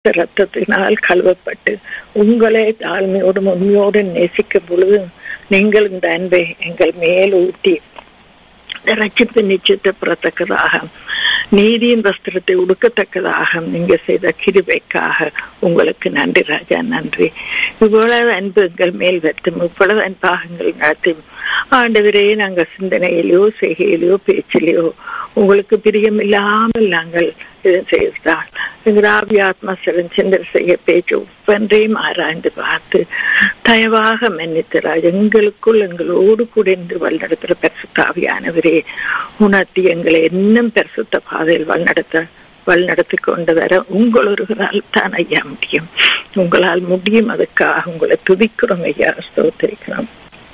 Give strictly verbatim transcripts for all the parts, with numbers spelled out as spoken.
ரத்தத்தினால் கழுவப்பட்டு உங்களை தாழ்மையோடும் உண்மையோடு நேசிக்கும் பொழுது நீங்கள் இந்த அன்பை எங்கள் மேல் ஊட்டி ரட்சிப்பு நிச்சயத்தை பெறத்தக்கதாக நீதியின் வஸ்திரத்தை உடுக்கத்தக்கதாக நீங்க செய்த கிருபைக்காக உங்களுக்கு நன்றி ராஜா, நன்றி. இவ்வளவு அன்பு எங்கள் மேல் வைத்தும் இவ்வளவு அன்பாக எங்கள் நடத்தும் ஆண்டவரே, நாங்கள் சிந்தனையிலோ செய்கையிலோ பேச்சிலையோ உங்களுக்கு பிரியம் இல்லாமல் நாங்கள் இதை செய்தால் எங்கள் ஆவி ஆத்மா சிறந்த செய்ய பேச்சு ஒவ்வொன்றையும் ஆராய்ந்து பார்த்து தயவாக மன்னித்தராஜ் எங்களுக்குள் எங்களோடு கூட என்று வழிநடத்துகிற பரிசுத்த ஆவியானவரே, உணர்த்தி எங்களை இன்னும் பரிசுத்த பாதையில் வழிநடத்த வழிநடத்தி கொண்டு வர உங்கள் ஒருவரால் தான் ஐயா முடியும். உங்களால் முடியும். அதுக்காக உங்களை துதிக்கிறோம் ஐயா, ஸ்தோத்திரிக்கிறோம்.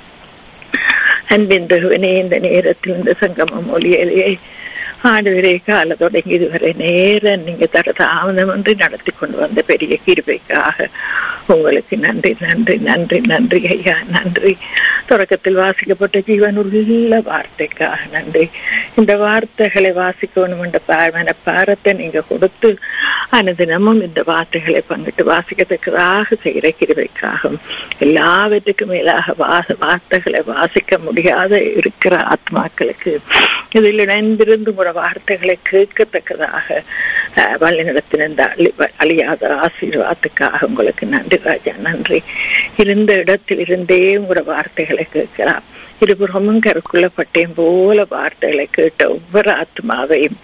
அன்பின் தகுவனே, இந்த நேரத்தில் இந்த சங்கமம் மொழியிலேயே ஆண்டவரே கால தொடங்கி இதுவரை நேரம் நீங்க தர தாமதமின்றி நடத்தி கொண்டு வந்த பெரிய கிருபைக்காக உங்களுக்கு நன்றி நன்றி நன்றி நன்றி ஐயா, நன்றி. தொடக்கத்தில் வாசிக்கப்பட்ட ஜீவனுள்ள வார்த்தைக்காக நன்றி. இந்த வார்த்தைகளை வாசிக்கணும் என்ற மன பாரத்தை நீங்க கொடுத்து அனுதினமும் இந்த வார்த்தைகளை பங்கிட்டு வாசிக்கத்தக்கதாக செய்கிற கிருபைக்காகவும் எல்லாவற்றுக்கும் மேலாக வார்த்தைகளை வாசிக்க முடியாத இருக்கிற ஆத்மாக்களுக்கு இதில் இணைந்திருந்து கூட வார்த்தைகளை கேட்கத்தக்கதாக வழி நடத்தின இந்த அழி அழியாத ஆசீர்வாதத்துக்காக உங்களுக்கு நன்றி ராஜா, நன்றி. இருந்த இடத்தில் இருந்தே உங்களோட வார்த்தைகளை கேட்கலாம். இருபுறமும் கருக்குள்ள பட்டயம் போல வார்த்தைகளை கேட்ட ஒவ்வொரு ஆத்மாவையும்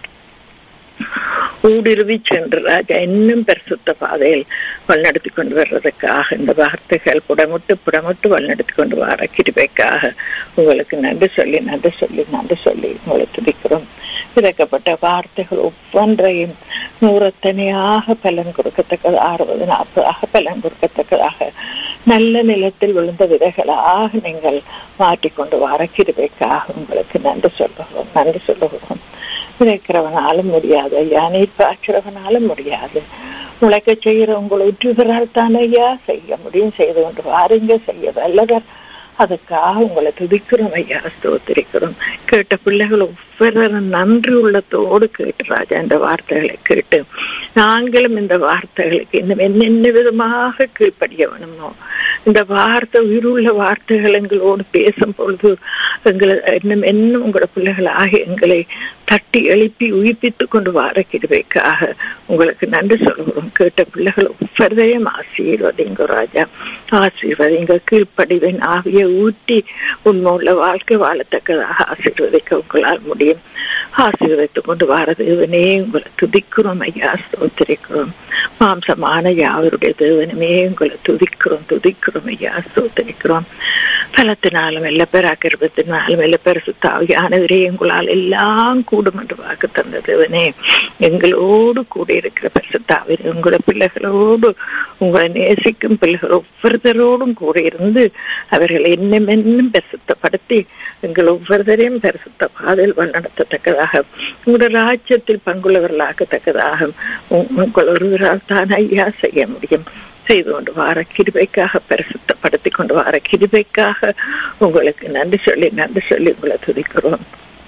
ஊடுருவி சென்று ராஜா இன்னும் பரிசுத்த பாதையில் வழிநடத்தி கொண்டு வர்றதுக்காக இந்த வார்த்தைகள் புடமுட்டு புடமுட்டு வழிநடத்தி கொண்டு வர கிருபைக்காக உங்களுக்கு நன்றி சொல்லி நன்றி சொல்லி நன்றி சொல்லி உங்களை துதிக்கிறோம். விதைக்கப்பட்ட வார்த்தைகள் ஒவ்வொன்றையும் நூறத்தனையாக பலன் கொடுக்கத்தக்கது, அறுபது நாற்பதாக பலன் கொடுக்கத்தக்கதாக நல்ல நிலத்தில் விழுந்த விதைகளாக நீங்கள் மாற்றிக்கொண்டு வர கிருபைக்காக உங்களுக்கு நன்றி சொல்லுகிறோம் நன்றி சொல்லுகிறோம். விதைக்கிறவனாலும் முடியாது ஐயா, நீர் பாய்க்கிறவனாலும் முடியாது. முளைக்க செய்கிற உங்களை உற்றுவரால் தானே ஐயா செய்ய முடியும். செய்து கொண்டு வாருங்க, செய்ய வல்லவர். அதுக்காக உங்களை துதிக்கிறோம் ஐயா, ஸ்தோத்திரிக்கிறோம். கேட்ட பிள்ளைகள் ஒவ்வொரு நன்றி உள்ளத்தோடு கேட்டு ராஜா இந்த வார்த்தைகளை கேட்டு நாங்களும் இந்த வார்த்தைகளுக்கு இன்னும் என்னென்ன விதமாக கீழ்ப்படிய வேணுமோ இந்த வார்த்தை உயிருள்ள வார்த்தைகள் எங்களோடு பேசும் பொழுது எங்களை இன்னும் இன்னும் உங்களோட பிள்ளைகளாக எங்களை தட்டி எழுப்பி உயிர்ப்பித்து கொண்டு வார கிருபைக்காக உங்களுக்கு நன்றி சொல்கிறோம். கேட்ட பிள்ளைகள் ஒவ்வொருதையும் ஆசீர்வதிங்க ராஜா, ஆசீர்வதிங்க. கீழ்ப்படிவின் ஆவியை ஊட்டி உண்மை உள்ள வாழ்க்கை வாழத்தக்கதாக ஆசீர்வதிக்க உங்களால் முடியும். ஆசீர்வதித்துக் கொண்டு வார தேவனே உங்களை துதிக்கிறோம் ஐயா, ஸ்தோத்திரிக்கிறோம். மாம்சமான யாவருடைய தேவனுமே உங்களை துதிக்கிறோம் துதிக்கிறோம் ஐயா, ஸ்தோத்திரிக்கிறோம். பலத்தினாலும் எல்லா பேராக்கிரபத்தினாலும் எல்லா பரிசுத்த ஆவியானவரே உங்களால் எல்லாம் கூடும் என்று வாக்கு தந்த தேவனே, எங்களோடு கூட இருக்கிற பரிசுத்த ஆவியானவரே உங்களோட பிள்ளைகளோடு உங்களை நேசிக்கும் பிள்ளைகள் ஒவ்வொருத்தரோடும் கூட இருந்து அவர்களை இன்னும் இன்னும் பரிசுத்தப்படுத்தி எங்கள் ஒவ்வொருத்தரையும் பரிசுத்த பாதையில் வழிநடத்தத்தக்கதாக உங்களோட ராஜ்யத்தில் பங்குள்ளவர்களாக்கத்தக்கதாக உங்கள் ஒருவரால் தான் ஐயா செய்ய முடியும். செய்து கொண்டு வார கிருபைக்காக பரிசுத்தப்படுத்தி கொண்டு வார கிருபைக்காக உங்களுக்கு நன்றி சொல்லி நன்றி சொல்லி உங்களை துதிக்கிறோம்.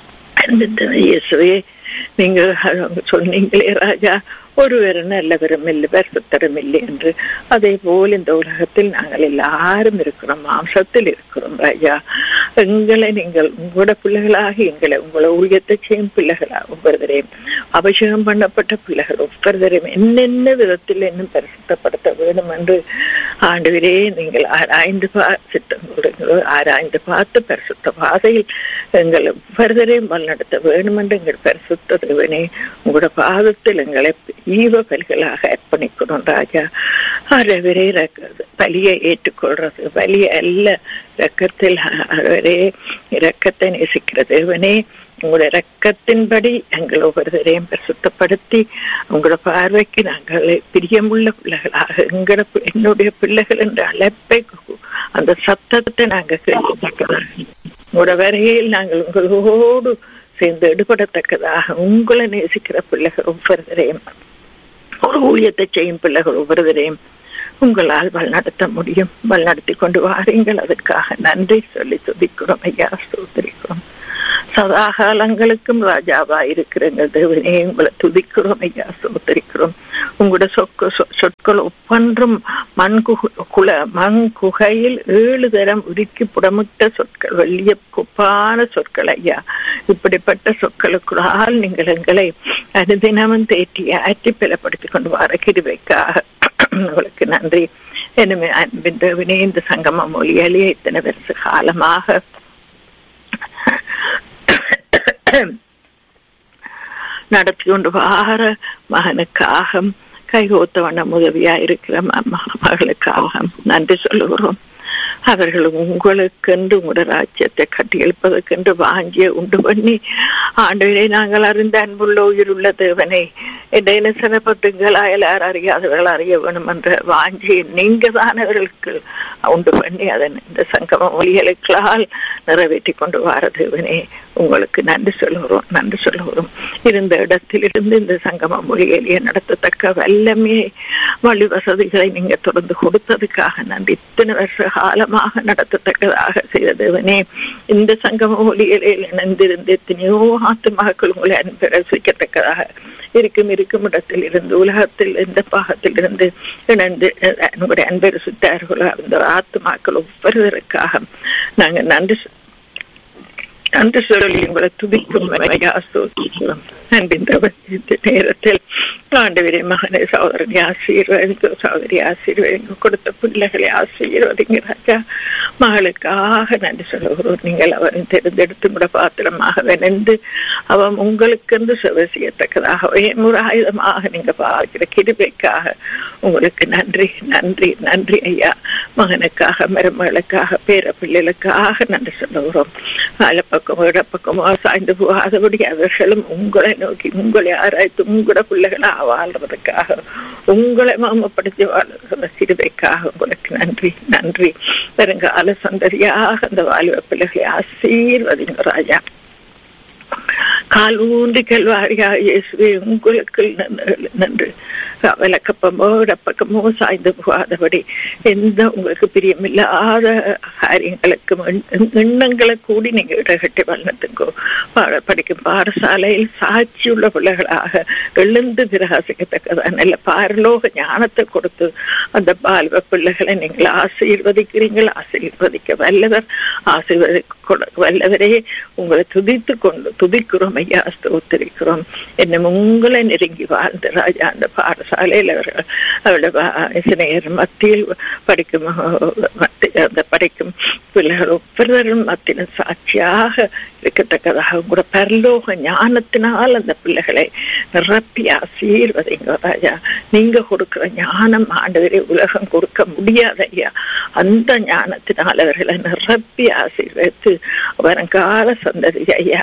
இயேசுவே, நீங்க சொன்னீங்களே ராஜா, ஒருவரும் நல்லவரும் இல்லை பரிசுத்தரும் இல்லை என்று. அதே போல் இந்த உலகத்தில் நாங்கள் எல்லாரும் இருக்கிறோம், மாம்சத்தில் இருக்கிறோம் ராஜா. எங்களை நீங்கள் உங்களோட பிள்ளைகளாக எங்களை உங்களை ஊழியத்தை செய்யும் பிள்ளைகளாக ஒவ்வொருவரையும் அபிஷேகம் பண்ணப்பட்ட பிள்ளைகள் ஒவ்வொருவரையும் என்னென்ன விதத்தில் இன்னும் பரிசுத்தப்படுத்த வேண்டும் என்று ஆண்டவரே நீங்கள் ஆராய்ந்து பார்த்து ஆராய்ந்து பார்த்து பரிசுத்த பாதையில் எங்களை ஒவ்வொருவரையும் வழிநடத்த வேண்டும் என்று எங்கள் பரிசுத்த தேவனே உங்களோட பாதத்தில் எங்களை ஈவ பலிகளாக அர்ப்பணிக்கணும் ராஜா. ஆண்டவரே பலியை ஏற்றுக்கொள்றது பலிய அல்ல, இரக்கத்தில் அவரே இரக்கத்தை நேசிக்கிற தேவனே உங்களுடைய இரக்கத்தின்படி எங்கள் ஒவ்வொருவரையும் பரிசுத்தப்படுத்தி உங்களோட பார்வைக்கு நாங்கள் பிரியமுள்ள பிள்ளைகளாக எங்களோட என்னுடைய பிள்ளைகள் என்ற அழைப்பை அந்த சத்தத்தை நாங்கள் கேட்கத்தக்கதாக உங்களோட வரையில் நாங்கள் உங்களோடு சேர்ந்து எடுபடத்தக்கதாக உங்களை நேசிக்கிற பிள்ளைகள் ஒவ்வொருவரையும் ஒரு ஊழியத்தை செய்யும் பிள்ளைகள் ஒவ்வொருவரையும் உங்களால் வழிநடத்த முடியும். வழிநடத்தி கொண்டு வாரீங்கள். அதற்காக நன்றி சொல்லி துதிக்கிறோம் ஐயா, ஸ்தோத்திரிக்கிறோம். சதாகாலங்களுக்கும் ராஜாவா இருக்கிறங்க தேவனே, உங்களை துதிக்கிறோம் ஐயா, சோதரிக்கிறோம். உங்களோட சொற்க சொற்கள் ஒவ்வொன்றும் மண் குல மண் குகையில் ஏழு தரம் உருக்கி புடமிட்ட சொற்கள், வெள்ளிய குப்பான சொற்கள் ஐயா. இப்படிப்பட்ட சொற்களுக்குள்ளால் நீங்கள் எங்களை அனுதினமும் தேற்றி ஆற்றி பலப்படுத்திக் கொண்டு வர கிருபைக்காக உங்களுக்கு நன்றி. எனவே அன்பின் தேவனே, இந்த சங்கம மொழியாலேயே இத்தனை வருஷ காலமாக நடத்தி கொண்டு வார மகனுக்காக கைகோத்தவண்ண உதவியா இருக்கிற மகளுக்காக நன்றி சொல்லுகிறோம். அவர்கள் உங்களுக்கென்று உங்களோட ராஜ்யத்தை கட்டி எழுப்பதற்கென்று வாங்கிய உண்டு பண்ணி ஆண்டவரை நாங்கள் அறிந்த அன்புள்ள உயிருள்ள தேவனை இடையில சிறப்பட்டுங்கள் அயலார் அறியாதவர்கள் அறிய வேணும் என்ற வாஞ்சியை நீங்க தான் அவர்களுக்கு உண்டு பண்ணி அதன் இந்த சங்கம மொழிகளுக்களால் நிறைவேற்றி கொண்டு வார தேவனே, உங்களுக்கு நன்றி சொல்லுகிறோம் நன்றி சொல்லுகிறோம். இருந்த இடத்திலிருந்து இந்த சங்கம மொழிகளையே நடத்தத்தக்க வல்லமே வழி வசதிகளை நீங்க தொடர்ந்து கொடுத்ததுக்காக நன்றி. இத்தனை வருஷ காலமாக நடத்தத்தக்கதாக செய்த தேவனே, இந்த சங்கம மொழிகளில் இணைந்திருந்து எத்தனையோ ஆத்துமாக்கள் உங்களை அன்பு ரசிக்கத்தக்கதாக இருக்கும் இருக்கும் இடத்தில் இருந்து உலகத்தில் இந்த பாகத்தில் இருந்து இணைந்து உங்களுடைய அன்பை ரசித்தார்களோ அந்த ஆத்துமாக்கள் ஒவ்வொருவருக்காக நாங்கள் நன்றி நன்றி சொல்லி உங்களை துதிக்கும் அன்பின் நேரத்தில் ஆண்டவரே மகனை சகோதரனை ஆசீர்வதிங்க, சகோதரி ஆசீர்வதிங்க, கொடுத்த பிள்ளைகளை ஆசீர்வதிங்க ராஜா. மகளுக்காக நன்றி சொல்லுகிறோம். நீங்கள் அவன் தெரிந்தெடுத்து கூட பாத்திரமாக வெனந்து அவன் உங்களுக்கென்று சேவை செய்யத்தக்கதாக ஒரு ஆயுதமாக நீங்க பார்க்கிற கிருபைக்காக உங்களுக்கு நன்றி நன்றி நன்றி ஐயா. மகனுக்காக மருமகளுக்காக பேர பிள்ளைகளுக்காக நன்றி சொல்லுகிறோம். அல பக்கமோ இடப்பக்கமோ சாய்ந்து போகாதபடி அவர்களும் உங்களை நோக்கி உங்களை ஆராய்த்து உங்களோட பிள்ளைகளை வாழ்றதுக்காக உங்களை மாமப்படுத்தி வாழ்கிற சிறுவைக்காக உங்களுக்கு நன்றி நன்றி. வருங்கால சந்ததியாக அந்த வாழ்வ பிள்ளைகளை ஆசீர்வதிங்க ராஜா. கால் ஊன்றி கல்வாரியா இயேசுவே உங்களுக்கு நன்று. விளக்கப்பமோ இடப்பக்கமோ சாய்ந்து போகாதபடி எந்த உங்களுக்கு பிரியமில்லாத காரியங்களுக்கும் எண்ணங்களை கூடி நீங்க இடகட்டி வளர்த்துக்கோ. படிக்கும் பாடசாலையில் சாட்சியுள்ள பிள்ளைகளாக எழுந்து பிரகாசிக்கத்தக்கதா நல்ல பாரலோக ஞானத்தை கொடுத்து அந்த பால்வ பிள்ளைகளை நீங்கள் ஆசீர்வதிக்கிறீங்கள். ஆசீர்வதிக்க வல்லவர், ஆசீர்வதி வல்லவரே உங்களை துதித்து கொண்டு துதிக்கிறோம் ஐயா, ஸ்தோத்திரிக்கிறோம். என்னும் உங்களை நெருங்கி வாழ்ந்த ராஜா அந்த பாடசாலையில் அவர்கள் அவருடைய மத்தியில் படிக்கும் அந்த படிக்கும் பிள்ளைகள் ஒவ்வொருவரும் மத்தியிலும் சாட்சியாக இருக்கத்தக்கதாக கூட பரலோக ஞானத்தினால் அந்த பிள்ளைகளை நிரப்பி ஆசீர்வதிங்க ராஜா. நீங்க கொடுக்கிற ஞானம் ஆண்டவரே உலகம் கொடுக்க முடியாத ஐயா. அந்த ஞானத்தினால் அவர்களை நிரப்பி ஆசீர்வதித்து வருங்கால சந்ததி ஐயா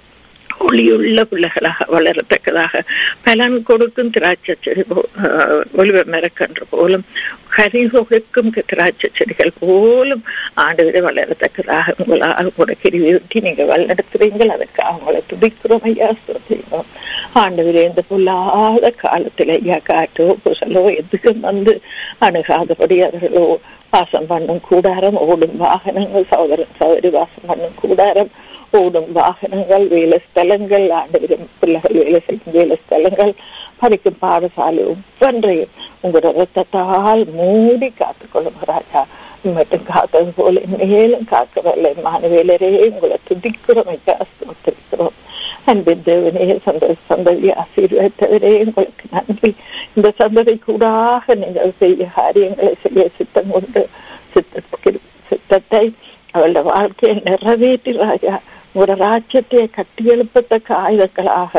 ஒளியுள்ள பிள்ளைகளாக வளரத்தக்கதாக பலன் கொடுக்கும் திராட்சை செடி ஒளிவ மரக்கன்று போலும் கனி கொடுக்கும் திராட்சை செடிகள் போலும் ஆண்டவரை வளரத்தக்கதாக உங்களால் கூட கிருவியூட்டி நீங்க வழிநடத்துவீங்கள். அதுக்காக உங்களை துதிக்கிறோம் ஐயா, சொல்றோம். ஆண்டவரே இந்த பொல்லாத காலத்துல ஐயா காற்றோ புசலோ எதுக்கும் வந்து அணுகாதபடி அவர்களோ வாசம் பண்ணும் கூடாரம், ஓடும் வாகனங்கள், சகோதரன் சகோதரி வாசம் பண்ணும் கூடாரம், ஓடும் வாகனங்கள், வேலை ஸ்தலங்கள், ஆண்டவரும் பிள்ளைகள் வேலை செய்யும் வேலை ஸ்தலங்கள், படிக்கும் பாடசாலை ஒவ்வொன்றையும் உங்களோட ரத்தத்தால் மூடி காத்துக்கொள்ளும் ராஜா. மட்டும் காத்தது போல மேலும் காக்கவில்லை மாணவியலரே உங்களை துதிக்கிறோம் ஐயா, ஸ்தோத்திரிக்கிறோம். அன்பின் தேவனே, சந்த சந்ததி ஆசீர்வதித்தவரே உங்களுக்கு நன்றி. இந்த சந்ததி கூடாக நீங்கள் செய்ய காரியங்களை செய்ய சித்தம் கொண்டு சித்த சித்தத்தை அவளுடைய வாழ்க்கையை நிறைவேற்றி ராஜா ஒரு ராஜ்யத்தை கட்டியெழுப்பத்தக்க ஆயுதங்களாக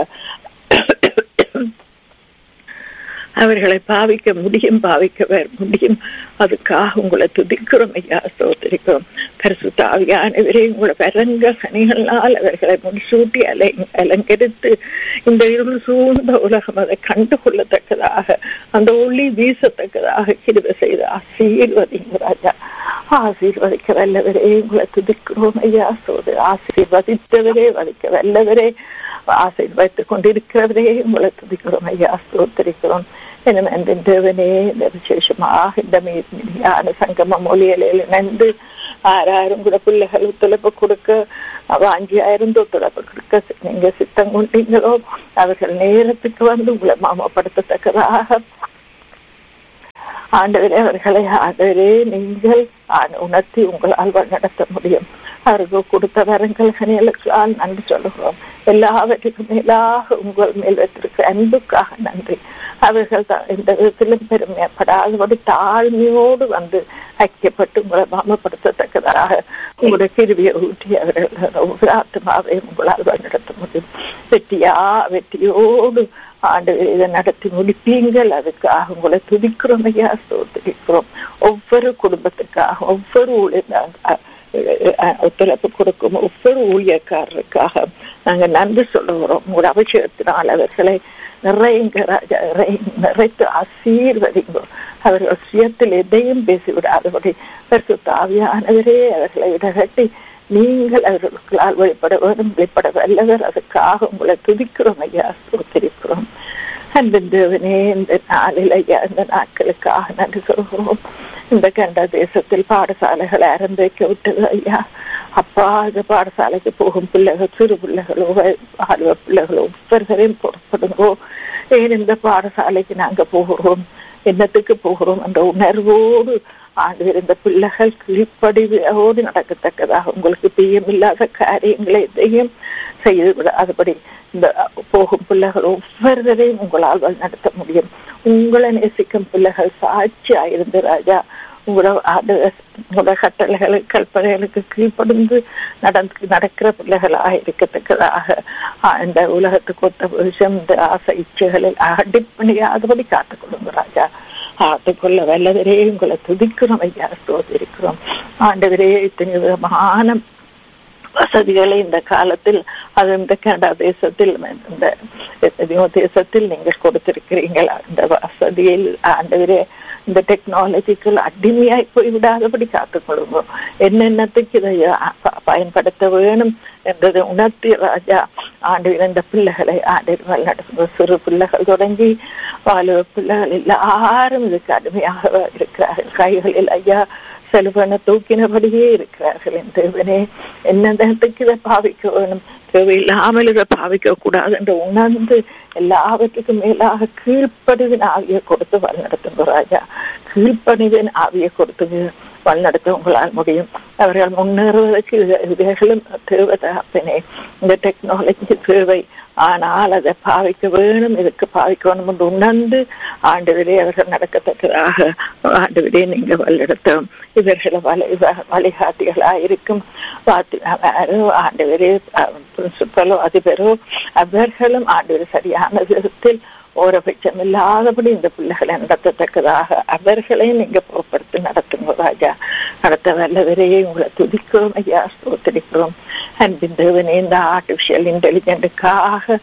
அவர்களை பாவிக்க முடியும், பாவிக்க முடியும். அதுக்காக உங்களை துதிக்கிறோம் ஐயா, ஸ்தோத்திரிக்கிறோம். பரிசுத்த ஆவியானவரே உங்களை வரங்க கனிகளால் அவர்களை முன்சூட்டி அலை அலங்கரித்து இந்த இருள் சூழ்ந்த உலகம் அதை கண்டு கொள்ளத்தக்கதாக அந்த ஒளி வீசத்தக்கதாக கிருபை செய்து ஆசீர்வதிங்க ராஜா. ஆசீர்வதிக்க வல்லவரே உங்களை துதிக்கிறோம் ஐயா, சோது ஆசீர்வதித்தவரே வதிக்க வல்லவரே ஆசீர்வதித்துக் கொண்டிருக்கிறவரே உங்களை துதிக்கிறோம் ஐயா, ஸ்தோத்திரிக்கிறோம். என அன்பின் தேவனே, இந்த விசேஷமாக இந்த மீதியான சங்கம மொழிகளில் இணைந்து ஆறாரும் கூட பிள்ளைகள் ஒத்துழைப்பு கொடுக்க வாஞ்சியாயிரம் ஒத்துழைப்பு கொடுக்க நீங்க சித்தம் கொண்டீங்களோ அவர்கள் நேரத்துக்கு வந்து உங்களை மாமப்படுத்தத்தக்கதாக ஆண்டவரே அவர்களை ஆண்டவரே நீங்கள் உணர்த்தி உங்களால் நடத்த முடியும். அவருக்கு கொடுத்த வரங்கள்களால் நன்றி சொல்லுகிறோம். எல்லாவற்றுக்கும் மேலாக உங்கள் மேல் வைத்திருக்க அன்புக்காக நன்றி. அவர்கள் எந்த விதத்திலும் பெருமைப்படாதபடி தாழ்மையோடு வந்து ஐக்கியப்பட்டு உங்களை மாமப்படுத்தத்தக்கதாக உங்களுடைய கிருபியை ஊற்றி அவர்கள் ஆத்மாவை உங்களால் நடத்த முடியும். வெற்றியா வெற்றியோடு ஆண்டவர் இதை நடத்தி முடிப்பீங்கள். அதுக்காக உங்களை துதிக்கிறோம் ஐயா, ஸ்தோத்திரிக்கிறோம். ஒவ்வொரு குடும்பத்துக்காக ஒவ்வொரு ஒத்துழைப்பு கொடுக்கும் ஒவ்வொரு ஊழியக்காரருக்காக நாங்க நன்றி சொல்லுகிறோம். உங்களோட அபிஷேகத்தினால் அவர்களை நிறைங்க ராஜா நிறைத்து ஆசீர்வதிங்கோ. அவர்கள் சுயத்தில் எதையும் பேசிவிடாதபடி பரிசுத்த ஆவியானவரே அவர்களை இடகட்டி நீங்கள் அவர்களுக்களால் வெளிப்பட வேண்டும், வெளிப்பட வல்லவர். அதுக்காக உங்களை துதிக்கிறோம் ஐயா, ஸ்தோத்திரிக்கிறோம். அன்பின் தேவனே, இந்த நாளில் ஐயா இந்த நாட்களுக்காக நன்றி சொல்கிறோம். இந்த கண்ட தேசத்தில் பாடசாலைகளை ஆரம்பிக்க விட்டது ஐயா. அப்பா, இந்த பாடசாலைக்கு போகும் பிள்ளைகள், சிறு பிள்ளைகளோ ஆழ்வ பிள்ளைகளோ ஒவ்வொருவரையும் பொறுப்படுங்கோ. ஏன் இந்த பாடசாலைக்கு நாங்க போகிறோம், என்னத்துக்கு போகிறோம் என்ற உணர்வோடு ஆண்டு இந்த பிள்ளைகள் கீழ்ப்படிவோடு நடக்கத்தக்கதாக உங்களுக்கு பிரியமில்லாத காரியங்களை எதையும் செய்து விடாதபடி இந்த போகும் பிள்ளைகள் ஒவ்வொருவரையும் உங்களால் நடத்த முடியும். உங்களை நேசிக்கும் பிள்ளைகள் சாட்சியாயிருந்து ராஜா உங்களோட உங்களோட கட்டளைகளை கற்பனைகளுக்கு கீழ்ப்படிந்து நடந்து நடக்கிற பிள்ளைகளாக இருக்கத்தக்கதாக இந்த உலகத்துக்கு ஒத்த விஷயம் இந்த ஆசை இச்சைகளில் அடிப்படையாதபடி காத்துக் கொள்ளுங்க ராஜா. ஆட்டுக்கொள்ள வல்லவரே உங்களை துதிக்கிறோம் ஐயா, ஸ்தோத்திரிக்கிறோம். ஆண்டவரே, இத்தனை விதமான வசதிகளை இந்த காலத்தில் அது இந்த கனடா தேசத்தில் இந்த தேசத்தில் நீங்கள் கொடுத்திருக்கிறீங்களா? இந்த வசதியில் ஆண்டவரே இந்த டெக்னாலஜிக்கல் அடிமையாய் போய்விடாதபடி காத்துக்கொள்ளுங்க. என்னென்னத்துக்கு இதை பயன்படுத்த வேணும் என்றதை உணர்த்தி ராஜா ஆண்டவர் இந்த பிள்ளைகளை ஆண்டவர் நடத்துங்க. சிறு பிள்ளைகள் தொடங்கி வாலிப பிள்ளைகள் எல்லாரும் இதுக்கு அடிமையாக இருக்கிறார்கள். கைகளில் ஐயா செல்வனை தூக்கினபடியே இருக்கிறார்கள். என் தேவனே, என்னத்துக்கு இதை பாவிக்க வேணும், தேவையில்லாமல் இதை பாவிக்க கூடாது என்று உணர்ந்து எல்லாவற்றுக்கும் மேலாக கீழ்ப்படிவின் ஆவியை கொடுத்து வழிநடத்துங்க ராஜா. கீழ்ப்படிவின் ஆவியை கொடுத்து வழிநடத்த உங்களால் முடியும். அவர்கள் முன்னேறுவதற்கு இவைகளும் தேவை தகப்பனே. இந்த டெக்னாலஜி தேவை, ஆனால் அதை பாவிக்க வேணும், இதுக்கு பாவிக்க வேணும் என்று உணர்ந்து ஆண்டவரே அவர்கள் நடக்கத்தக்கதாக ஆண்டவரே நீங்க வழிநடத்தும். இவர்களை வழி வழிகாட்டிகளா இருக்கும் ஆண்டவரே பிரின்சிபலோ அதிபரோ அவர்களும் ஆண்டவர் சரியான விதத்தில் ஓரபட்சம் இல்லாதபடி இந்த பிள்ளைகளை நடத்தத்தக்கதாக அவர்களையும் நீங்க பொறுப்படுத்தி நடத்துங்க ராஜா. நடத்த வல்லவரையே உங்களை துதிக்கிறோம் ஐயா, ஸ்தோத்திரிக்கிறோம். அன்பின் தேவனே, இந்த ஆர்டிபிஷியல் இன்டெலிஜென்ட்டுக்காக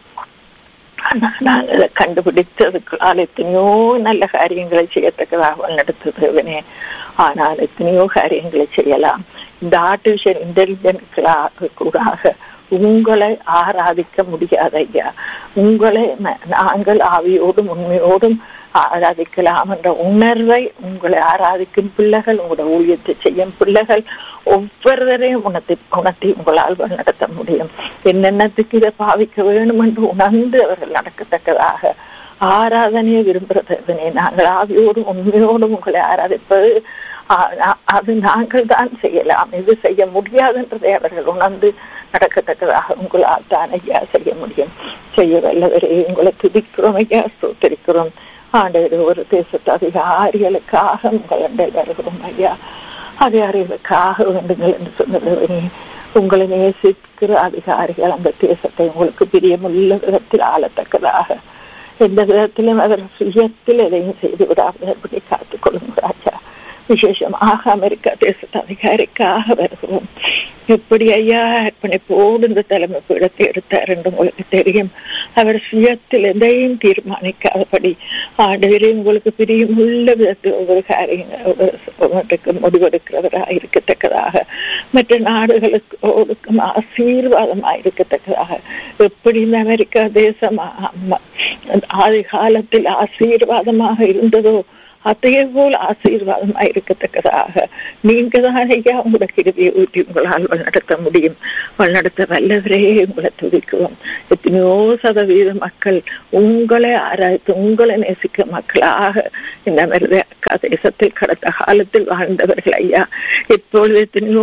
நாங்கள் கண்டுபிடித்ததுக்குள்ளால் எத்தனையோ நல்ல காரியங்களை செய்யத்தக்கதாக நடத்த தேவனே. ஆனால் எத்தனையோ காரியங்களை செய்யலாம். இந்த ஆர்டிபிஷியல் இன்டெலிஜென்ட்களாக கூடாக உங்களை ஆராதிக்க முடியாது ஐயா. உங்களை நாங்கள் ஆவியோடும் உண்மையோடும் ஆராதிக்கலாம் என்ற உணர்வை உங்களை ஆராதிக்கும் பிள்ளைகள், உங்களோட ஊழியத்தை செய்யும் பிள்ளைகள் ஒவ்வொருவரையும் உணர்த்தி உணர்த்தி உங்களால் நடத்த முடியும். என்னென்னத்துக்கு இதை பாவிக்க வேணும் என்று உணர்ந்து அவர்கள் நடக்கத்தக்கதாக ஆராதனையை விரும்புகிறதே. நாங்கள் ஆவியோடும் உண்மையோடும் உங்களை ஆராதிப்பது அது நாங்கள் தான் செய்யலாம், இது செய்ய முடியாதுன்றதை அவர்கள் உணர்ந்து நடக்கத்தக்கதாக உங்களால் தான் ஐயா செய்ய முடியும். செய்ய வல்லவரே உங்களை துதிக்கிறோம் ஐயா, ஸ்தோத்திரிக்கிறோம். ஆண்டவர் ஒரு தேசத்து அதிகாரிகளுக்காக உங்கள் வருகிறோம் ஐயா. அதிகாரிகளுக்காக வேண்டுங்கள் என்று சொன்னவரே, உங்களை நேசிக்கிற அதிகாரிகள் அந்த தேசத்தை உங்களுக்கு பிரியமுள்ள விதத்தில் ஆளத்தக்கதாக எந்த விதத்திலும் அவர் சுயத்தில் எதையும் செய்து விடாமல் காத்துக் கொள்ளும் ராஜா. விசேஷமாக அமெரிக்கா தேசத்து அதிகாரிக்காக வருகிறோம். எப்படி ஐயா அர்ப்பணிப்போடு இந்த தலைமை பீடத்தை எடுத்தார் என்று உங்களுக்கு தெரியும். அவர் சுயத்தில் எதையும் தீர்மானிக்காதபடி ஆண்டவரே உங்களுக்கு பிரியமுள்ள விதத்தில் ஒவ்வொரு காரியங்களுக்கு முடிவெடுக்கிறவராக இருக்கத்தக்கதாக மற்ற நாடுகளுக்கு ஆசீர்வாதமாக இருக்கத்தக்கதாக எப்படி இந்த அமெரிக்கா தேசம் ஆதி காலத்தில் ஆசீர்வாதமாக இருந்ததோ அதே போல் ஆசீர்வாதமா இருக்கத்தக்கதாக நீங்க தான் ஐயா உங்களோட கிருபையை ஊற்றி உங்களால் வழிநடத்த முடியும். வழிநடத்த வல்லவரே உங்களை துதிக்குவோம். எத்தனையோ சதவீத மக்கள் உங்களை ஆராய்த்து உங்களை நேசிக்க மக்களாக இந்த மாதிரி தேசத்தில் கடந்த காலத்தில் வாழ்ந்தவர்கள் ஐயா இப்பொழுது எத்தனையோ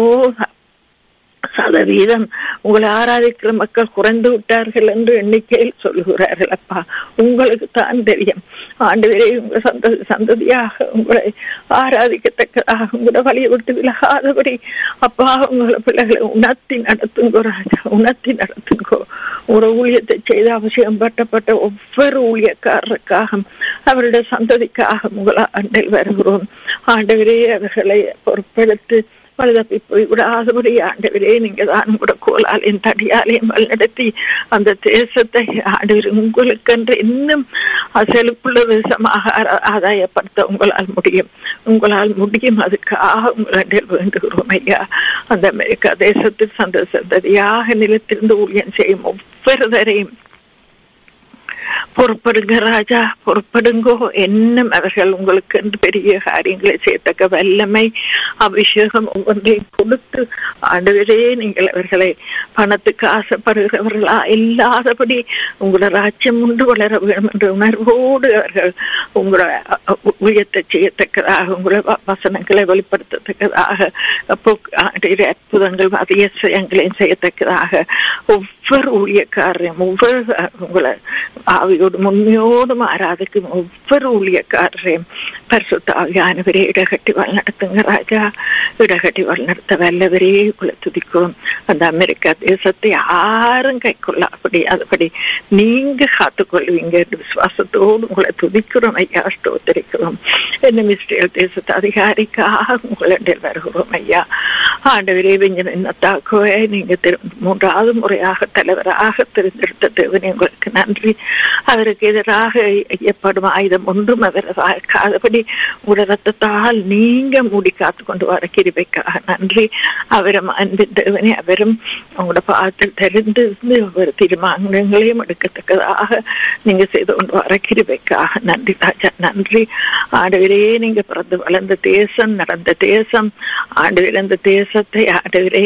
சதவீதம் உங்களை ஆராதிக்கிற மக்கள் குறைந்து விட்டார்கள் என்று எண்ணிக்கையில் சொல்லுகிறார்கள். அப்பா உங்களுக்கு தான் தெரியும். ஆண்டவரே உங்க சந்ததி சந்ததியாக உங்களை ஆராதிக்கத்தக்கதாக உங்களோட வழியை விட்டு விலகாதபடி அப்பா உங்களை பிள்ளைகளை உணர்த்தி நடத்துங்கோ ராஜா, உணர்த்தி நடத்துங்கோ. உங்களோட ஊழியத்தை செய்த அவசியம் பட்டப்பட்ட ஒவ்வொரு ஊழியக்காரருக்காக அவருடைய சந்ததிக்காக உங்களை அண்டில் வருகிறோம். ஆண்டவரே அவர்களை பொறுப்பெடுத்து பழுதப்பி போய் விடாதபடி ஆண்டவரே நீங்க தான் உங்களோட கோலாலையும் தடியாலையும் வழிநடத்தி அந்த தேசத்தை ஆண்டவர் உங்களுக்கென்று இன்னும் செழிப்புள்ள தேசமாக ஆதாயப்படுத்த உங்களால் முடியும். உங்களால் முடியும். அதுக்காக உங்களிடம் வேண்டுகிறோம் ஐயா. அந்த அமெரிக்கா தேசத்தில் சந்த சந்ததியாக நிலத்திலிருந்து ஊழியம் செய்யும் ஒவ்வொருவரையும் பொறுப்படுங்க ராஜா, பொறுப்படுங்கோ. என்னும் அவர்கள் உங்களுக்கு பெரிய காரியங்களை செய்யத்தக்க வல்லமை அபிஷேகம் ஒவ்வொன்றையும் கொடுத்து ஆண்டவரே நீங்கள் அவர்களை பணத்துக்கு ஆசைப்படுகிறவர்களா இல்லாதபடி உங்களோட ராஜ்யம் உண்டு வளர வேண்டும் என்ற உணர்வோடு அவர்கள் உங்களோட உயர்த்த செய்யத்தக்கதாக உங்களோட வசனங்களை வெளிப்படுத்தத்தக்கதாக அற்புதங்கள் அதிசயங்களையும் செய்யத்தக்கதாக ஒவ்வொரு ஊழியக்காரரையும் ஒவ்வொரு உங்களை ஆவியோடு உண்மையோடும் ஆராதிக்கும் ஒவ்வொரு ஊழியக்காரரையும் பரிசுத்த ஆவியானவரே இடகட்டி வழிநடத்துங்க ராஜா. இடகட்டி வழிநடத்த வல்லவரே உங்களை துதிக்கும். அந்த அமெரிக்கா தேசத்தை யாரும் கை கொள்ளாதபடி அதுபடி நீங்க காத்துக்கொள்வீங்க விசுவாசத்தோடு உங்களை துதிக்கிறோம் ஐயா, ஸ்தோத்திரிக்கிறோம். என்ன இஸ்ரேல் தேசத்து அதிகாரிக்காக உங்களிடம் வருகிறோம் ஐயா. ஆண்டவரே பெஞ்சமின் நெத்தன்யாகுவை நீங்க மூன்றாவது முறையாக தலைவராக தெரிந்தெடுத்த தேவனே உங்களுக்கு நன்றி. அவருக்கு எதிராக ஐயப்படும் ஆயுதம் ஒன்றும் அவர் காதபடி உங்களோட ரத்தத்தால் நீங்க மூடி காத்து கொண்டு வர கிருபைக்காக நன்றி. அவரும் அன்பின் தேவனே அவரும் உங்களோட பாதத்தில் தெரிந்து ஒவ்வொரு தீர்மானங்களையும் எடுக்கத்தக்கதாக நீங்க செய்து கொண்டு வர கிருபைக்காக நன்றி ராஜா, நன்றி. ஆண்டவரே நீங்க பிறந்து வளர்ந்த தேசம், நடந்த தேசம், ஆண்டவரே அந்த தேசத்தை ஆண்டவரே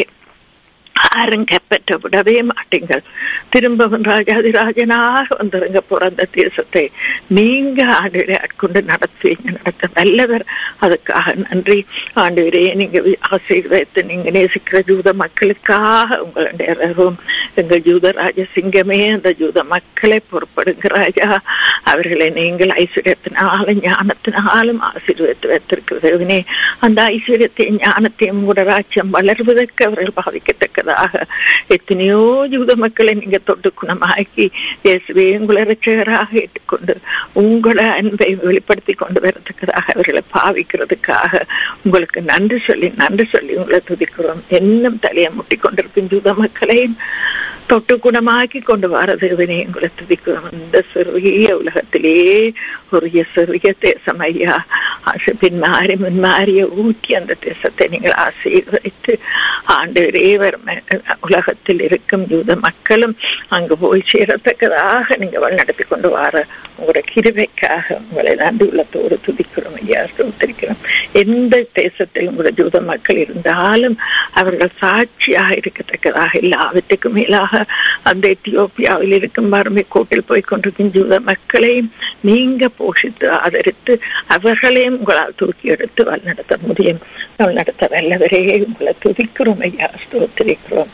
யாரும் கைப்பற்ற விடவே மாட்டீங்கள். திரும்பவும் ராஜாதிராஜனாக வந்துருங்க பிறந்த தேசத்தை நீங்க ஆண்டவரே ஆட்கொண்டு நடத்துவீங்க, நடத்த நல்லவர். அதுக்காக நன்றி ஆண்டவரே. நீங்க ஆசீர்வதித்து நீங்க நேசிக்கிற ஜூத மக்களுக்காக உங்களுடைய எங்கள் ஜூத ராஜ சிங்கமே அந்த ஜூத மக்களை பொறுப்படுங்க ராஜா. அவர்களை நீங்கள் ஐஸ்வர்யத்தினாலும் ஞானத்தினாலும் ஆசீர்வதித்து வைத்திருக்கிறதே அந்த ஐஸ்வர்யத்தையும் ஞானத்தையும் கூட ராஜ்யம் வளர்வதற்கு அவர்கள் பாதிக்கத்தக்க எத்தனையோ யூத மக்களை நீங்க தொட்டு குணமாக்கி இயேசுவே உங்களை ரட்சகராக ஏற்றுக்கொண்டு உங்களோட அன்பை வெளிப்படுத்தி கொண்டு வரதுக்காக அவர்களை பாவிக்கிறதுக்காக உங்களுக்கு நன்றி சொல்லி நன்றி சொல்லி உங்களை துதிக்கிறோம். இன்னும் தலையை முட்டி கொண்டிருக்கும் யூத மக்களையும் தொட்டு குணமாக்கி கொண்டு வரதுவனே உங்களை துதிக்கிறோம். இந்த சிறிய உலகத்திலே ஒரு சிறிய தேசம் ஐயா, பின்மாறி முன்மாறிய ஊக்கி அந்த தேசத்தை நீங்கள் ஆசீர்வதித்து ஆண்டவரே வரும் உலகத்தில் இருக்கும் யூத மக்களும் அங்கு போய் சேரத்தக்கதாக நீங்க வழிநடத்தி கொண்டு வர உங்களோட கிருபைக்காக உங்களை நன்றி உள்ளத்தோடு துதிக்கிறோம் ஐயா, ஸ்தோத்திரிக்கிறோம். எந்த தேசத்தில் உங்களோட யூத மக்கள் இருந்தாலும் அவர்கள் சாட்சியாக இருக்கத்தக்கதாக எல்லாவற்றுக்கும் மேலாக அந்த எத்தியோப்பியாவில் இருக்கும் வறுமை கோட்டில் போய் கொண்டிருக்கும் யூத மக்களையும் நீங்க போஷித்து ஆதரித்து அவர்களையும் உங்களால் தூக்கி எடுத்து வழிநடத்த முடியும். வழிநடத்த வல்லவரே உங்களை துதிக்கிறோம் ஐயா, ஸ்தோத்திரிக்கிறோம்.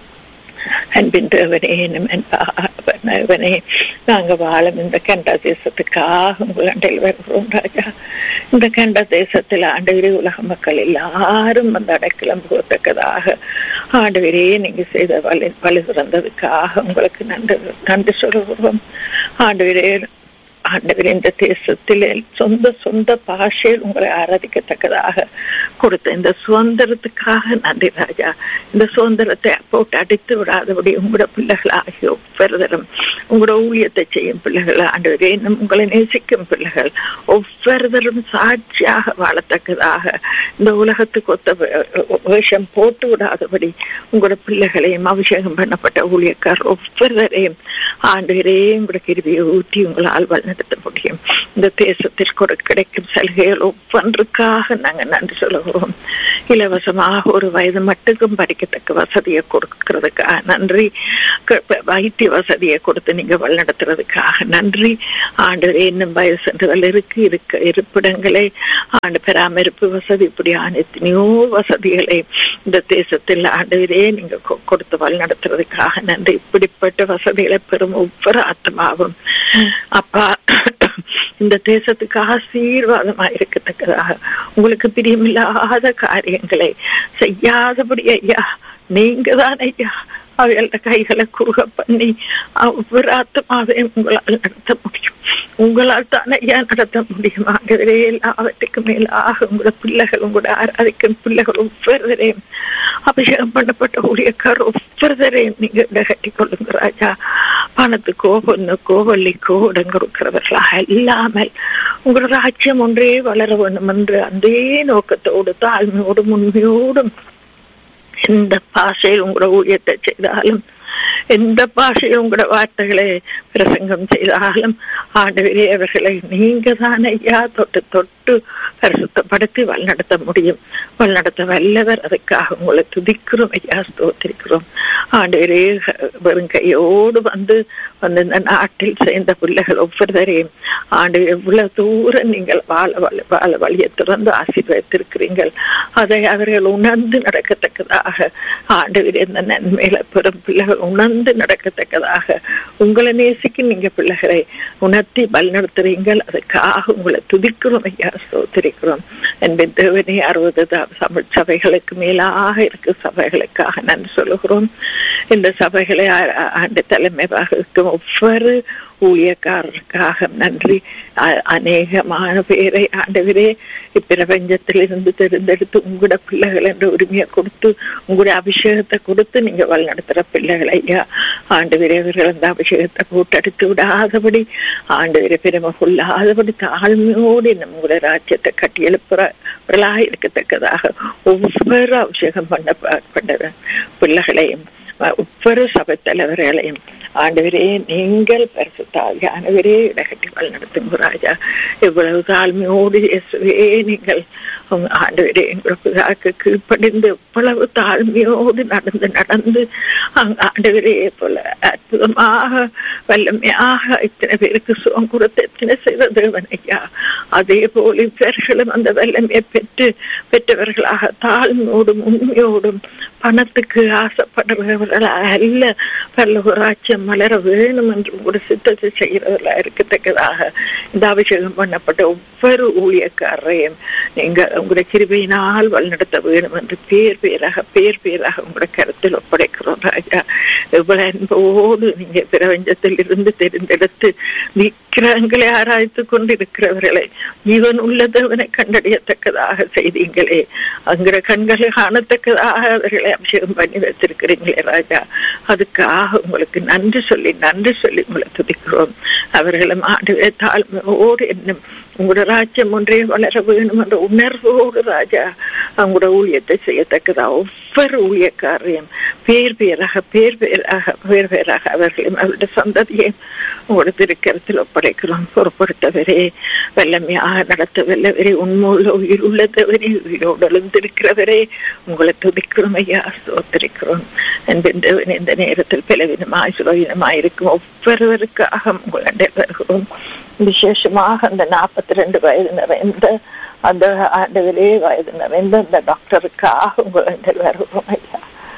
அன்பின் தேவனே அன்பனே நாங்க வாழும் இந்த கண்ட தேசத்துக்காக உங்கள் அண்டையில் வருகிறோம் ராஜா. இந்த கண்ட தேசத்தில் ஆண்டவரே உலக மக்கள் எல்லாரும் அந்த அடைக்கலம் போகத்தக்கதாக ஆண்டவரே நீங்க செய்த வலி வலி சிறந்ததுக்காக உங்களுக்கு நன்றி நன்றி சொல்லுகிறோம். ஆண்டவரே ஆண்டவர் இந்த தேசத்தில் சொந்த சொந்த பாஷையில் உங்களை ஆராதிக்கத்தக்கதாக கொடுத்த இந்த சுதந்திரத்துக்காக நன்றி ராஜா. இந்த சுதந்திரத்தை போட்டு அடித்து விடாதபடி உங்களோட பிள்ளைகளாகிய ஒவ்வொருத்தரும் உங்களோட ஊழியத்தை செய்யும் பிள்ளைகள் ஆண்டவரே, இன்னும் உங்களை நேசிக்கும் பிள்ளைகள் ஒவ்வொருத்தரும் சாட்சியாக வாழத்தக்கதாக இந்த உலகத்துக்கு ஒத்த வேஷம் போட்டு விடாதபடி உங்களோட பிள்ளைகளையும் அபிஷேகம் பண்ணப்பட்ட ஊழியக்கார் ஒவ்வொருவரையும் ஆண்டவரே உங்களோட கிருபையை ஊற்றி உங்களால் வழிநடத்த முடியும். இந்த தேசத்தில் கூட கிடைக்கும் சலுகைகள் ஒவ்வொன்றுக்காக நாங்கள் நன்றி சொல்லுகிறோம். இலவசமாக ஒரு வயது மட்டுக்கும் படிக்கத்தக்க வசதியை கொடுக்கறதுக்காக நன்றி. வைத்திய வசதியை கொடுத்து நீங்க வழிநடத்துறதுக்காக நன்றி ஆண்டவரே. இன்னும் வயசு சென்றுகள் இருக்கு இருக்க இருப்பிடங்களை ஆண்டு பராமரிப்பு வசதி இப்படியான எத்தனையோ வசதிகளை இந்த தேசத்தில் ஆண்டவரே நீங்க கொடுத்து வழிநடத்துறதுக்காக நன்றி. இப்படிப்பட்ட வசதிகளை பெறும் ஒவ்வொரு ஆத்மாவும் அப்பா இந்த தேசத்துக்கு ஆசீர்வாதமா இருக்கத்தக்கதாக உங்களுக்கு பிரியமில்லாத காரியங்களை செய்யாதபடி ஐயா நீங்க தான் ஐயா அவைகள கைகளை குறுக பண்ணி ஒவ்வொரு ஆத்மாவையும் உங்களால் நடத்த முடியும். உங்களால் தான் ஐயா நடத்த முடியும். ஆண்டவரே எல்லாவற்றுக்கும் மேலாக உங்களோட பிள்ளைகள் உங்களோட ஆராதிக்கும் பிள்ளைகள் ஒவ்வொருவரையும் அபிஷேகம் பண்ணப்பட்ட ஊழியக்கார் ஒவ்வொருவரையும் நீங்க கட்டி கொள்ளுங்க ராஜா. பணத்துக்கோ பொண்ணுக்கோ வள்ளிக்கோ இடம் கொடுக்கிறவர்களாக இல்லாமல் உங்களோட ராஜ்யம் ஒன்றே வளர வேண்டும் என்று அந்த நோக்கத்தோடு தாழ்மையோடும் உண்மையோடும் எந்த பாஷையில் உங்களோட ஊழியத்தை செய்தாலும் எந்த பாஷையில் உங்களோட வார்த்தைகளை பிரசங்கம் செய்தாலும் ஆண்டவரே அவர்களை நீங்க தான் ஐயா தொட்டு தொட்டு பரிசுத்தப்படுத்தி வழிநடத்த முடியும். வழிநடத்த வல்லவர். அதுக்காக உங்களை துதிக்கிறோம் ஐயா, ஸ்தோத்திரிக்கிறோம் ஆண்டவரே. வெறும் கையோடு வந்து வந்து இந்த நாட்டில் சேர்ந்த பிள்ளைகள் ஒவ்வொருவரையும் ஆண்டு எவ்வளவு தூரம் நீங்கள் வாழ வாழ வழியை திறந்து ஆசீர்வதித்திருக்கிறீர்கள். அதை அவர்கள் உணர்ந்து நடக்கத்தக்கதாக ஆண்டவரே இந்த நன்மையில பெறும் பிள்ளைகள் உணர்ந்து நடக்கத்தக்கதாக உங்களை நேசிக்க நீங்க பிள்ளைகளை உணர்த்தி வழிநடத்துறீங்கள். அதுக்காக உங்களை துதிக்கிறோம் ஐயா, ஸ்தோத்திரிக்கிறோம். என்பது தேவனே அறுபது தமிழ் சபைகளுக்கு மேலாக இருக்கு சபைகளுக்காக நன்றி சொல்லுகிறோம். இந்த சபைகளை ஆண்டு தலைமையாக இருக்கும் ஒவ்வொரு ஊழியக்காரருக்காக நன்றி. அநேகமான பேரை ஆண்டவரே இப்பிரபஞ்சத்தில் இருந்து தெரிந்தெடுத்து உங்களோட பிள்ளைகள் என்ற உரிமையை கொடுத்து உங்களுடைய அபிஷேகத்தை கொடுத்து நீங்க வழிநடத்துற பிள்ளைகள் ஐயா ஆண்டவரே அவர்கள் அந்த அபிஷேகத்தை கூட்டடித்து விடாதபடி ஆண்டவரே பெருமை கொள்ளாதபடி தாழ்மையோடு நம்முடைய ராஜ்யத்தை கட்டி எழுப்புறவர்களாக இருக்கத்தக்கதாக ஒவ்வொரு அபிஷேகம் பண்ணப்பட்ட பிள்ளைகளையும் ஒவ்வொரு சபை தலைவர்களையும் ஆண்டவரே நீங்கள் பரிசுத்தாகி ஆண்டவரே இடகட்டி வழிநடத்துங்க ராஜா. இவ்வளவு தாழ்மையோடு இயேசுவே நீங்கள் ஆண்டவரே எங்களுக்கு கீழ்ப்படிந்து எவ்வளவு தாழ்மையோடு நடந்து நடந்து ஆண்டவரே போல அற்புதமாக வல்லமையாக இத்தனை பேருக்கு சுகம் கொடுத்து எத்தனை செய்த தேவன் ஐயா. அதே போல இவர்களும் அந்த வல்லமையை பெற்று பெற்றவர்களாக தாழ்மையோடும் உண்மையோடும் பணத்துக்கு ஆசைப்படுறவர்களாக அல்ல பரலோகராஜ்யம் மலர வேணும் என்று கூட சித்தத்தை செய்கிறவர்களா இருக்கத்தக்கதாக இந்த அபிஷேகம் பண்ணப்பட்ட ஒவ்வொரு ஊழியக்காரரையும் நீங்க உங்களுடைய கிருபையினால் வழிநடத்த வேணும் என்று பேர் பேராக பேர் பேராக உங்களுடைய கருத்தில் ஒப்படைக்கிறோம் ராஜா. இவ்வளவு அன்போடு நீங்க பிரபஞ்சத்தில் இருந்து தெரிந்தெடுத்து விக்கிரகங்களை ஆராய்த்து கொண்டிருக்கிறவர்களை ஜீவன் உள்ளதவனை கண்டறியத்தக்கதாக செய்தீங்களே. அங்கிற கண்களை காணத்தக்கதாக அவர்களை அபிஷேகம் பண்ணி வைத்திருக்கிறீங்களே ராஜா. அதுக்காக உங்களுக்கு நன்றி சொல்லி நன்றி சொல்லி உங்களை துதிக்கிறோம். அவர்களும் ஆண்டு தாழ்மையோடு என்னும் உங்களோட ராஜ்யம் ஒன்றே வளர வேணும் என்ற உணர்வோடு ராஜா அவங்களோட ஊழியத்தை செய்யத்தக்கதா ஒவ்வொரு ஊழியக்காரையும் பேர் பேராக பேர் பேராக பேர் பேராக அவர்களையும் அவருடைய சந்ததியையும் உங்களோட திருக்கரத்தில் ஒப்படைக்கிறோம். பொறுப்படுத்தவரே வல்லமையாக நடத்த வல்லவரே உண்மையுள்ள உயிர் உள்ளதவரே உயிரோடு எழுந்திருக்கிறவரே உங்களை துதிக்கிறோம் ஐயா, ஸ்தோத்திரிக்கிறோம். என்பவன் இந்த நேரத்தில் பலவீனமாய் சுலவீனமாய் இருக்கும் ஒவ்வொருவருக்காக உங்களை வருகிறோம். விசேஷமாக அந்த நாற்பத்தி ரெண்டு வயது நிறைந்த அந்த ஆண்டுகளே வயது நிறைந்த அந்த டாக்டருக்காக உங்களை வருகிறோம் ஐயா.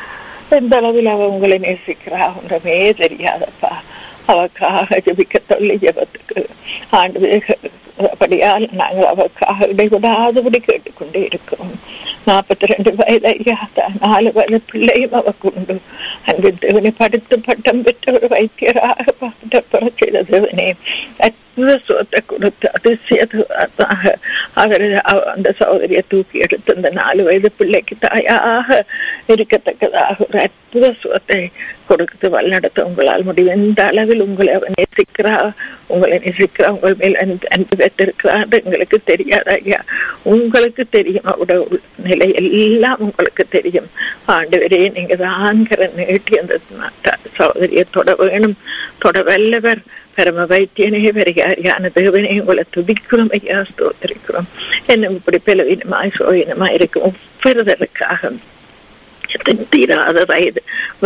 எந்த அளவில் அவ உங்களை நேசிக்கிறா ஒன்றமே தெரியாதப்பா. அவக்காக ஜபிக்க தொல்லை ஜபத்துக்கு ஆண்டு அப்படியால் நாங்கள் அவக்காக இடைவிடாதபடி கேட்டுக்கொண்டே இருக்கிறோம். நாற்பத்தி ரெண்டு வயது ஐயா நாலு வயது பிள்ளையும் அவக்கு உண்டு. அங்கு தேவனை படித்து பட்டம் பெற்ற ஒரு வைத்தியராக பட்டம் பெற செய்த தேவனே அற்புத சுகத்தை கொடுத்து அதிசயமாக அவரை அந்த சகோதரியை தூக்கி எடுத்து அந்த நாலு வயது பிள்ளைக்கு தாயாக இருக்கத்தக்கதாக ஒரு அற்புத சுகத்தை கொடுத்து வழிநடத்த உங்களால் முடியும். எந்த அளவில் உங்களை அவன் நேசிக்கிறா, உங்களை நேசிக்கிறா, உங்கள் மேல் அன்பு வைத்திருக்கிறான் எங்களுக்கு தெரியாது ஐயா. உங்களுக்கு தெரியும், அவருடைய நிலை எல்லாம் உங்களுக்கு தெரியும். ஆண்டவரே, நீங்க தான்கிற நீட்டி அந்த சகோதரியை தொட வேணும், தொட வல்லவர் பரம வைத்தியனே, பெரியாரியான தேவனே, உங்களை துதிக்கிறோம் ஐயா, ஸ்தோத்திரிக்கிறோம். என்ன இப்படி பலவீனமாய் சோயினமாய் இருக்கும் ஒவ்வொருவருக்காக தீராத வயது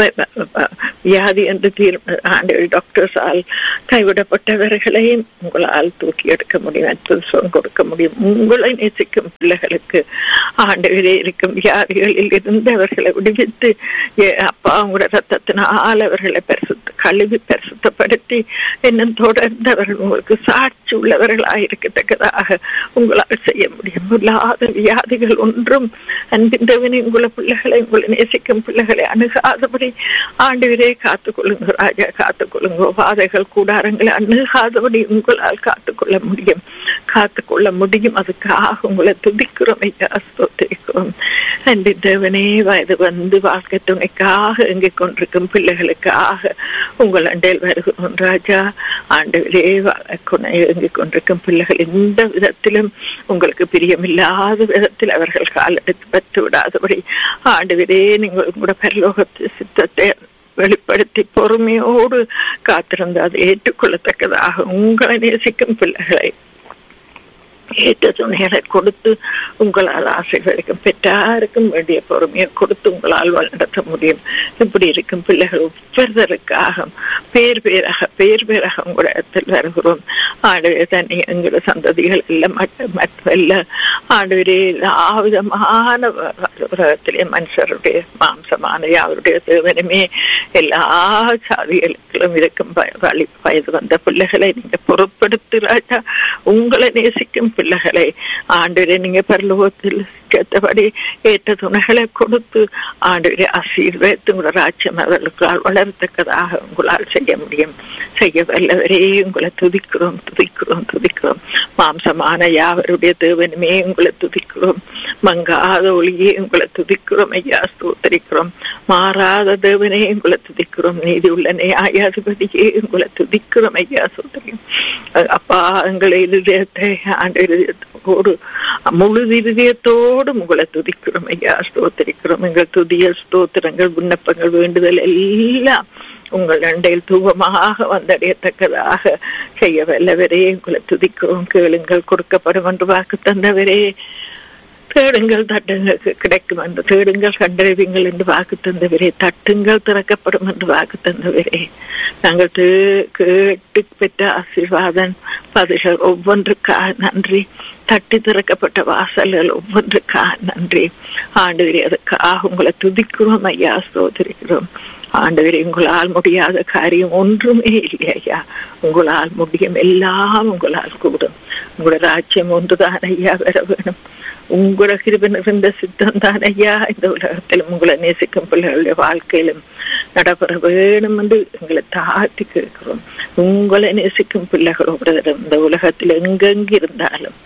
வியாதி என்று தீர் டாக்டர்ஸால் கைவிடப்பட்டவர்களையும் உங்களால் தூக்கி எடுக்க முடியும், அற்புத சுகம் கொடுக்க முடியும். உங்களை நேசிக்கும் பிள்ளைகளுக்கு ஆண்டவரே இருக்கும் வியாதிகளில் இருந்து அவர்களை விடுவித்து அப்பா உங்களோட ரத்தத்தினால் அவர்களை பரிசுத்த கழுவி பரிசுத்தப்படுத்தி இன்னும் தொடர்ந்து அவர்கள் உங்களுக்கு சாட்சி உள்ளவர்களாக இருக்கத்தக்கதாக உங்களால் செய்ய முடியும். இல்லாத வியாதிகள் ஒன்றும் அன்பின்றவனே உங்களை பிள்ளைகளை உங்களை நேசிக்கும் பிள்ளைகளை அணுகாதபடி ஆண்டவரே காத்துக்கொள்ளுங்க ராஜா, காத்துக்கொள்ளுங்க. வாதைகள் கூடாரங்களை அணுகாதபடி உங்களால் காத்துக்கொள்ள முடியும், காத்துக்கொள்ள முடியும். அதுக்காக உங்களை துதிக்கிறோம் ஐயா, ஸ்தோத்திரிக்கிறோம். அன்பு தேவனே, வயது வந்து வாழ்க்கை துணைக்காக எங்கிக் கொண்டிருக்கும் பிள்ளைகளுக்காக உங்கள் அண்டையில் வருகிறோம் ராஜா. ஆண்டவரே, எங்கிக் கொண்டிருக்கும் பிள்ளைகள் எந்த விதத்திலும் உங்களுக்கு பிரியமில்லாத விதத்தில் அவர்கள் காலெடுத்து பற்று விடாதபடி ஆண்டவரே நீங்கள் உங்களோட பரலோகத்து சித்தத்தை வெளிப்படுத்தி பொறுமையோடு காத்திருந்து அதை ஏற்றுக்கொள்ளத்தக்கதாக உங்களை நேசிக்கும் பிள்ளைகளை ஏற்ற துணைகளை கொடுத்து உங்களால் ஆசைகளுக்கும் பெற்றாருக்கும் வேண்டிய பொறுமையை கொடுத்து உங்களால் வழிநடத்த முடியும். இப்படி இருக்கும் பிள்ளைகள் ஒவ்வொருவருக்காக பேர் பேராக பேர் பேராக உங்களிடத்தில் வருகிறோம். ஆண்டவரே, தண்ணி எங்களோட சந்ததிகள் எல்லாம் மற்ற ஆண்டவரே ஆவிதமான உலகத்திலே மனுஷருடைய மாம்சமான அவருடைய தேவனுமே எல்லா சாதிகளுக்கும் இருக்கும் வழி வயது வந்த பிள்ளைகளை நீங்க பொறுப்படுத்துறாட்டா. உங்களை நேசிக்கும் பிள்ளைகளை ஆண்டவரே நீங்க பரலோகத்தில் கேட்டபடி ஏற்ற துணைகளை கொடுத்து ஆண்டவரே ஆசீர்வதித்து உங்களோட ராஜ்யம் அவர்களுக்கால் வளரத்தக்கதாக உங்களால் செய்ய முடியும். செய்ய வல்லவரே உங்களை துதிக்கிறோம், துதிக்கிறோம், துதிக்கிறோம். மாம்சமான யாவருடைய தேவனுமே உங்களை துதிக்கிறோம். மங்காத ஒளியே உங்களை துதிக்கிறோம் ஐயா, ஸ்தோத்திரிக்கிறோம். மாறாத தேவனே உங்களை துதிக்கிறோம். நீதி உள்ள நியாயாதிபதியே உங்களை துதிக்கிறோம் ஐயா, ஸ்தோத்திரிக்கிறோம். அப்பா, எங்களை இதயத்தை ஆண்டு இதயத்தோடு முழு இதயத்தோடு உங்களை துதிக்கிறோம் ஐயா, ஸ்தோத்திரிக்கிறோம். எங்கள் துதிய ஸ்தோத்திரங்கள் விண்ணப்பங்கள் வேண்டுதல் எல்லாம் உங்கள் அண்டையில் தூவமாக வந்தடையத்தக்கதாக செய்ய வல்லவரே உங்களை துதிக்கிறோம். கேளுங்கள் கொடுக்கப்படும் என்று வாக்கு தந்தவரே, தேடுங்கள் தட்டுங்களுக்கு கிடைக்கும் என்று, தேடுங்கள் கண்டறிவீங்கள் என்று வாக்கு தந்தவரே, தட்டுங்கள் திறக்கப்படும் என்று வாக்கு தந்தவரே. நாங்கள் கேட்டு பெற்ற ஆசீர்வாதம் பதில்கள் ஒவ்வொன்றுக்காக நன்றி. தட்டி திறக்கப்பட்ட வாசல்கள் ஒவ்வொன்றுக்காக நன்றி ஆண்டவரே. அதுக்காக உங்களை துதிக்கிறோம் ஐயா, ஸ்தோத்திரிக்கிறோம். ஆண்டவரே, உங்களால் முடியாத காரியம் ஒன்றுமே இல்லை ஐயா. உங்களால் முடியும், எல்லாம் உங்களால் கூடும். உங்களோட ராஜ்யம் ஒன்றுதான் ஐயா வர வேணும். உங்களோட கிருபை நிறைந்த சித்தம் தான் ஐயா இந்த உலகத்திலும் உங்களை நேசிக்கும் பிள்ளைகளுடைய வாழ்க்கையிலும் நடைபெற வேணும் என்று எங்களை தாழ்த்தி கேட்கிறோம். உங்களை நேசிக்கும் பிள்ளைகளோட இந்த உலகத்தில் எங்கெங்கு இருந்தாலும்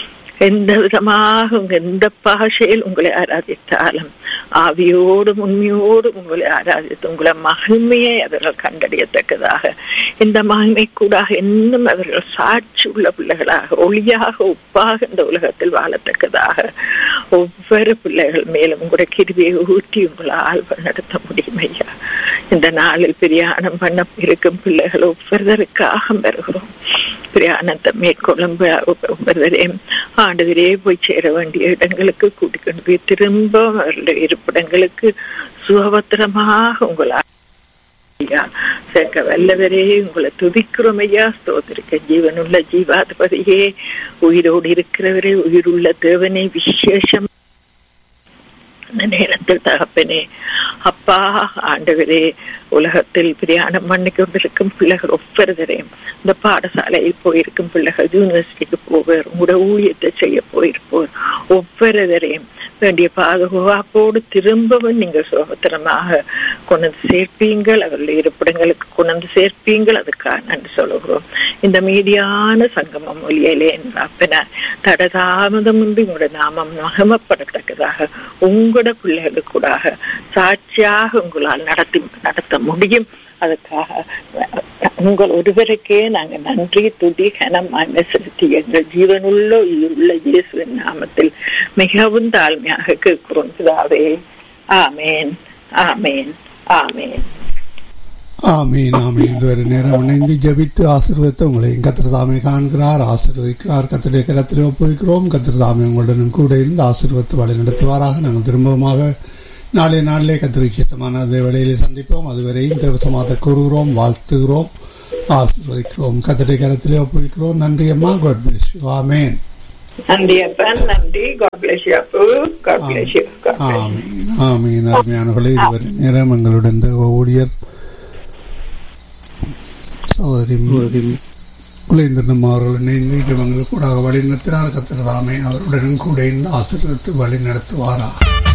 எந்த விதமாக எந்த பாஷையில் உங்களை ஆராதித்தாலும் ஆவியோடும் உண்மையோடும் உங்களை ஆராதித்து உங்களை மகிமையை அவர்கள் கண்டறியத்தக்கதாக இந்த மகிமை கூட இன்னும் அவர்கள் சாட்சி உள்ள பிள்ளைகளாக ஒளியாக உப்பாக இந்த உலகத்தில் வாழத்தக்கதாக ஒவ்வொரு பிள்ளைகள் மேலும் உங்களுடைய கிருபையை ஊற்றி உங்களால் நடத்த முடியும் ஐயா. இந்த நாளில் பிரயாணம் பண்ண இருக்கும் பிள்ளைகள் ஒவ்வொருவருக்காக வருகிறோம். பிரயாணத்தை மேற்கொள்ளும் ஒவ்வொருவரையும் ஆண்டவரே போய் சேர வேண்டிய இடங்களுக்கு கூட்டிக்கொண்டு போய் திரும்ப அவர்களுடைய இருப்பிடங்களுக்கு சுகபத்திரமாக உங்களால் சேர்க்க வல்லவரே உங்களை துதிக்கிறோம் ஐயா, ஸ்தோத்திரிக்க. ஜீவனுள்ள ஜீவாதிபதியே, உயிரோடு இருக்கிறவரே, உயிருள்ள தேவனே, விசேஷம் இந்த நேரத்தில் தகப்பனே அப்பா ஆண்டவரே உலகத்தில் பிரயாணம் பண்ணி கொண்டிருக்கும் பிள்ளைகள் ஒவ்வொருவரையும் இந்த பாடசாலையில் போயிருக்கும் பிள்ளைகள் யூனிவர்சிட்டிக்கு போவார் உங்களோட ஊழியத்தை செய்ய போயிருப்போர் ஒவ்வொருவரையும் வேண்டிய பாதுகாப்போடு திரும்பவும் நீங்கள் சுகத்திரமாக கொண்டு சேர்ப்பீங்கள், அவருடைய இருப்பிடங்களுக்கு கொண்டு சேர்ப்பீங்கள். அதுக்காக நன்றி சொல்லுகிறோம். இந்த மீதியான சங்கமம் மொழியிலே அப்பன தடதாமதமின்றி உங்களோட நாமம் மகிமைப்படத்தக்கதாக உங்களோட பிள்ளைகளுக்கூடாக சாட்சியாக உங்களால் நடத்தி நடத்த முடியும். அதுக்காக உங்கள் ஒருவருக்கே நாங்கள் நன்றி துதி கனம் செலுத்தி எங்கள் ஜீவனுள்ள உள்ள இயேசுவின் நாமத்தில் மிகவும் தாழ்மையாக கேட்கிறோம் பிதாவே. ஆமேன் ஆமேன் ஆமேன் ஆமீன் ஆமீன். இதுவரை நேரம் இணைந்து ஜபித்து ஆசீர்வதித்து உங்களை கர்த்தர் தாமே காண்கிறார், ஆசீர்வதிக்கிறார். கர்த்தருடைய கரத்திலே ஒப்புவிக்கிறோம். கர்த்தர் தாமே உங்களுடன் கூட இருந்து ஆசீர்வதித்து வழி நடத்துவாராக. நாங்கள் திரும்பமாக நாளைய நாளிலே கர்த்தருக்கு சித்தமான அதே வேளையிலே சந்திப்போம். அதுவரையும் தேவசமாக கூறுகிறோம், வாழ்த்துகிறோம், ஆசீர்வதிக்கிறோம். கர்த்தருடைய கரத்திலே ஒப்புவிக்கிறோம். நன்றி அம்மா. God bless you. ஆமேன். நன்றி அப்பா, நன்றி. God bless you அப்பா. God bless you. ஆமீன் ஆமீன். அருமையானவர்களே, இதுவரை நேரம் எங்களுடன் ஊழியர் சகோதரி குலேந்திரன் அவர்கள் இணைந்து இவங்களுக்கு கூட வழி நடத்தினார். கர்த்தர் தாமே அவருடன் கூட இருந்து ஆசீர்வதித்து வழி நடத்துவாரா.